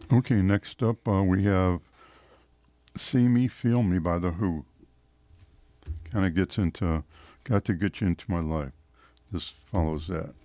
Okay, next up we have See Me, Feel Me by The Who. Kind of gets into, got to get you into my life. This follows that.